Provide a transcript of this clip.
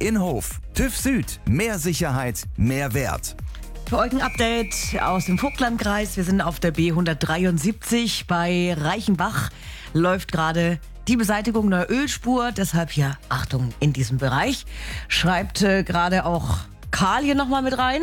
in Hof. TÜV Süd. Mehr Sicherheit, mehr Wert. Für euch ein Update aus dem Vogtlandkreis. Wir sind auf der B173 bei Reichenbach. Läuft gerade die Beseitigung einer Ölspur. Deshalb hier Achtung in diesem Bereich. Schreibt gerade auch Karl hier nochmal mit rein.